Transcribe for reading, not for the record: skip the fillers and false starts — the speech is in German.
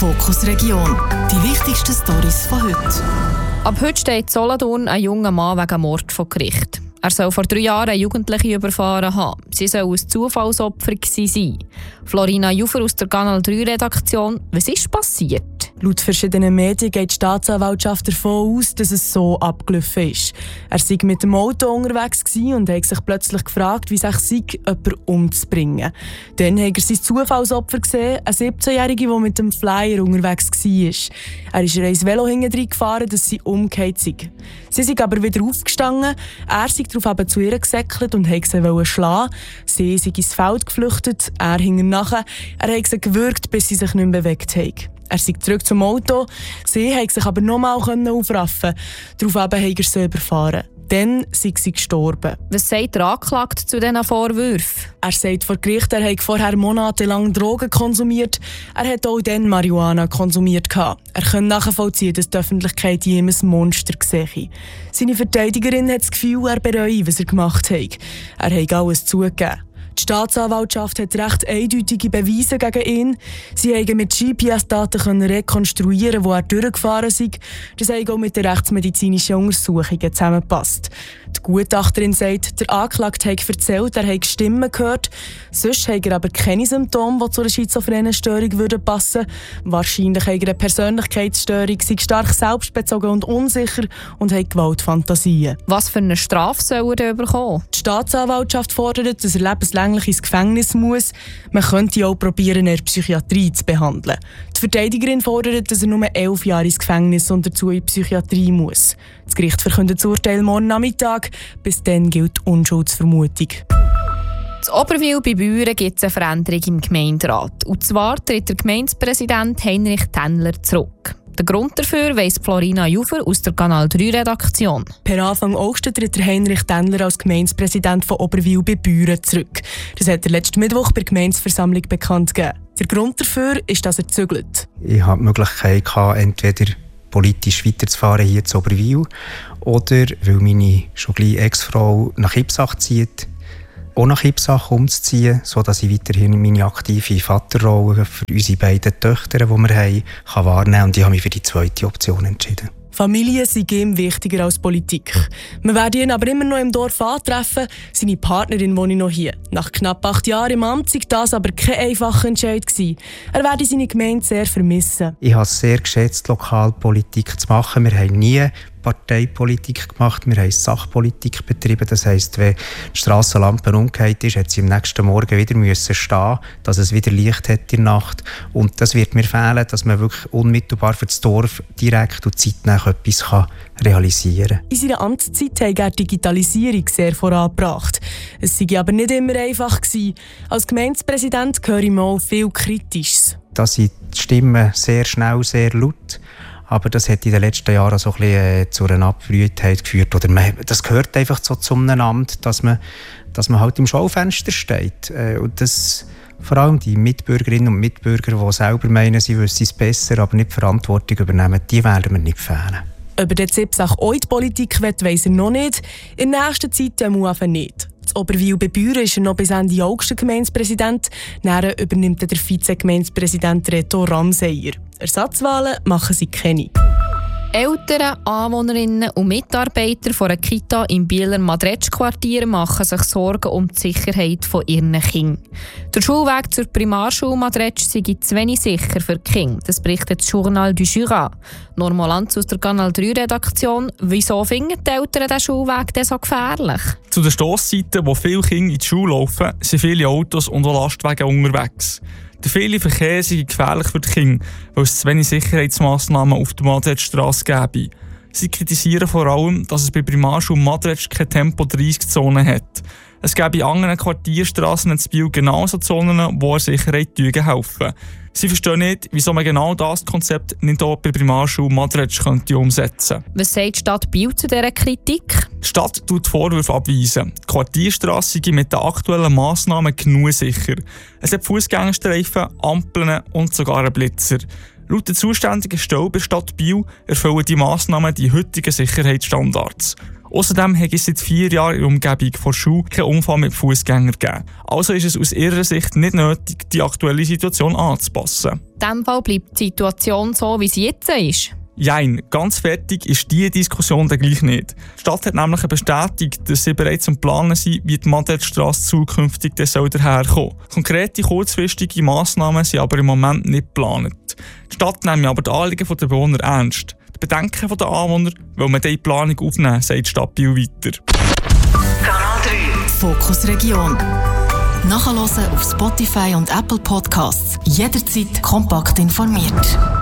Fokus Region. Die wichtigsten Storys von heute. Ab heute steht in Solothurn ein junger Mann wegen Mord vor Gericht. Er soll vor 3 Jahren eine Jugendliche überfahren haben. Sie soll ein Zufallsopfer gewesen sein. Florina Jufer aus der Kanal 3 Redaktion. Was ist passiert? Laut verschiedenen Medien geht die Staatsanwaltschaft davon aus, dass es so abgelaufen ist. Er sei mit dem Auto unterwegs und hat sich plötzlich gefragt, wie es sei, jemanden umzubringen. Dann hat er sein Zufallsopfer gesehen, ein 17-Jähriger, der mit dem Flyer unterwegs war. Er ist ins Velo hinten gefahren, dass sie umgekehrt sei. Sie sei aber wieder aufgestanden, er sei darauf zu ihr gesäckelt und wollte sie schlagen. Sie sei ins Feld geflüchtet, er hing nachher. Er hat sie gewürgt, bis sie sich nicht mehr bewegt haben. Er sei zurück zum Auto, sie konnte sich aber nochmal aufraffen. Daraufhin hat er sie überfahren. Dann sei sie gestorben. Was sagt der Anklagte zu diesen Vorwürfen? Er sagt vor Gericht, er habe vorher monatelang Drogen konsumiert. Er hat auch dann Marihuana konsumiert. Er kann nachvollziehen, dass die Öffentlichkeit ihm ein Monster sehe. Seine Verteidigerin hat das Gefühl, er bereue, was er gemacht hat. Er hat alles zugegeben. Die Staatsanwaltschaft hat recht eindeutige Beweise gegen ihn. Sie konnten mit GPS-Daten rekonstruieren, wo er durchgefahren sei. Das hat auch mit den rechtsmedizinischen Untersuchungen zusammengepasst. Die Gutachterin sagt, der Anklagte habe erzählt, er habe Stimmen gehört. Sonst habe er aber keine Symptome, die zu einer schizophrenen Störung passen würden. Wahrscheinlich habe er eine Persönlichkeitsstörung, sei stark selbstbezogen und unsicher und hat Gewaltfantasien. Was für eine Strafe soll er bekommen? Die Staatsanwaltschaft fordert, dass er lebenslänglich ins Gefängnis muss. Man könnte auch probieren, in der Psychiatrie zu behandeln. Die Verteidigerin fordert, dass er nur 11 Jahre ins Gefängnis und dazu in die Psychiatrie muss. Das Gericht verkündet das Urteil morgen Nachmittag. Bis dann gilt die Unschuldsvermutung. In Oberwil bei Büren gibt es eine Veränderung im Gemeinderat. Und zwar tritt der Gemeindepräsident Heinrich Tennler zurück. Der Grund dafür weiss Florina Jufer aus der Kanal 3 Redaktion. Per Anfang August tritt Heinrich Tennler als Gemeindepräsident von Oberwil bei Büren zurück. Das hat er letzten Mittwoch bei der Gemeindeversammlung bekannt gegeben. Der Grund dafür ist, dass er zügelt. Ich hatte die Möglichkeit, entweder politisch weiterzufahren hier zu Oberwil oder weil meine schon gleich Ex-Frau nach Ipsach zieht, auch nach Ipsach umzuziehen, sodass ich weiterhin meine aktive Vaterrolle für unsere beiden Töchter, die wir haben, wahrnehmen kann. Und ich habe mich für die zweite Option entschieden. Familie sei ihm wichtiger als Politik. Wir werden ihn aber immer noch im Dorf antreffen. Seine Partnerin wohnt noch hier. Nach knapp 8 Jahren im Amt war das aber kein einfacher Entscheid gewesen. Er werde seine Gemeinde sehr vermissen. Ich habe es sehr geschätzt, Lokalpolitik zu machen. Wir haben nie Parteipolitik gemacht, wir haben Sachpolitik betrieben. Das heisst, wenn die Strassenlampe umgekehrt ist, hat sie am nächsten Morgen wieder stehen, dass es wieder Licht hat in der Nacht. Und das wird mir fehlen, dass man wirklich unmittelbar für das Dorf direkt und zeitnah etwas realisieren kann. In seiner Amtszeit hat er die Digitalisierung sehr vorangebracht. Es sei aber nicht immer einfach gewesen. Als Gemeindepräsident höre ich mal viel Kritisches. Da sind die Stimmen sehr schnell, sehr laut. Aber das hat in den letzten Jahren so ein bisschen zu einer Abbrühtheit geführt. Oder das gehört einfach so zu einem Amt, dass man halt im Schaufenster steht. Und das, vor allem die Mitbürgerinnen und Mitbürger, die selber meinen, sie wüssten es besser, aber nicht die Verantwortung übernehmen, die werden wir nicht fehlen. Ob er jetzt Ipsach auch in die Politik will, weiss er noch nicht. In der nächsten Zeit einfach nicht. In Oberwil bei Büren ist er noch bis Ende August Gemeindepräsident. Dann übernimmt der Vize-Gemeindepräsident Reto Ramseyer. Ersatzwahlen machen sie keine. Eltern, Anwohnerinnen und Mitarbeiter von einer Kita im Bieler Madretsch-Quartier machen sich Sorgen um die Sicherheit ihren Kindern. Der Schulweg zur Primarschule Madretsch sei zu wenig sicher für die Kinder. Das berichtet das Journal du Jura. Norma Lanz aus der Kanal 3 Redaktion. Wieso finden die Eltern den Schulweg denn so gefährlich? Zu den Stosszeiten, wo viele Kinder in die Schule laufen, sind viele Autos und auch Lastwagen unterwegs. Der viele Verkehr sei gefährlich für die Kinder, weil es zu wenig Sicherheitsmassnahmen auf der Madretschstrasse gäbe. Sie kritisieren vor allem, dass es bei Primarschule Madretsch keine Tempo-30-Zone hat. Es gäbe in anderen Quartierstrassen in Biel genauso Zonen, wo Sicherheit helfen. Sie verstehen nicht, wieso man genau das Konzept nicht auch bei Primarschule Madretsch umsetzen könnte. Was sagt die Stadt Biel zu dieser Kritik? Die Stadt tut Vorwürfe abweisen. Die Quartierstrasse sei mit den aktuellen Massnahmen genug sicher. Es hat Fußgängerstreifen, Ampeln und sogar einen Blitzer. Laut der zuständigen Stelle bei Stadt Biel erfüllen die Massnahmen die heutigen Sicherheitsstandards. Außerdem hat es seit 4 Jahren in der Umgebung vor Schule keinen Unfall mit Fußgängern gegeben. Also ist es aus ihrer Sicht nicht nötig, die aktuelle Situation anzupassen. In diesem Fall bleibt die Situation so, wie sie jetzt ist. Jein, ganz fertig ist diese Diskussion dann gleich nicht. Die Stadt hat nämlich bestätigt, dass sie bereits am Planen sind, wie die Madretstrasse zukünftig daherkommen. Konkrete kurzfristige Massnahmen sind aber im Moment nicht geplant. Die Stadt nimmt aber die Anliegen der Bewohner ernst. Die Bedenken der Anwohner will man diese Planung aufnehmen, sagt die Stadt Biel weiter. Kanal 3 Fokus Region. Nachhören auf Spotify und Apple Podcasts. Jederzeit kompakt informiert.